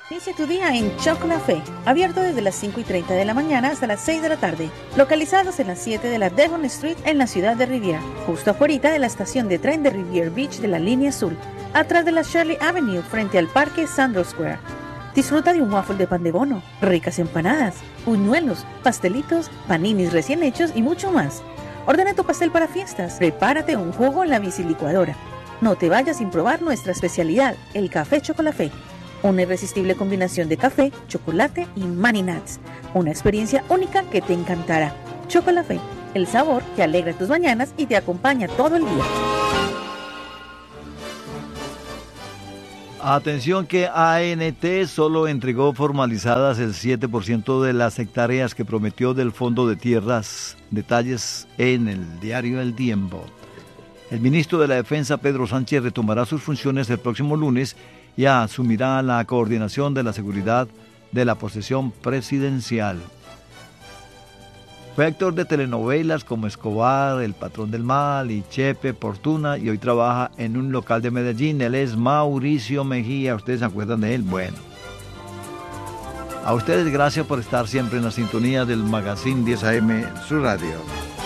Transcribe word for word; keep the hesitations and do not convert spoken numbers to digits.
Inicia tu día en Chocolafé, abierto desde las cinco y treinta de la mañana hasta las seis de la tarde, localizados en las siete de la Devon Street en la ciudad de Riviera, justo afuera de la estación de tren de Riviera Beach de la línea azul, atrás de la Shirley Avenue frente al Parque Sandro Square. Disfruta de un waffle de pan de bono, ricas empanadas, buñuelos, pastelitos, paninis recién hechos y mucho más. Ordena tu pastel para fiestas, prepárate un jugo en la bicilicuadora. No te vayas sin probar nuestra especialidad, el café Chocolafé. Una irresistible combinación de café, chocolate y Mani Nuts. Una experiencia única que te encantará. Chocolafé, el sabor que alegra tus mañanas y te acompaña todo el día. Atención que A N T solo entregó formalizadas el siete por ciento de las hectáreas que prometió del Fondo de Tierras. Detalles en el diario El Tiempo. El ministro de la Defensa, Pedro Sánchez, retomará sus funciones el próximo lunes y asumirá la coordinación de la seguridad de la posesión presidencial. Fue actor de telenovelas como Escobar, El Patrón del Mal y Chepe Fortuna y hoy trabaja en un local de Medellín. Él es Mauricio Mejía. ¿Ustedes se acuerdan de él? Bueno. A ustedes gracias por estar siempre en la sintonía del Magazine diez A M, su radio.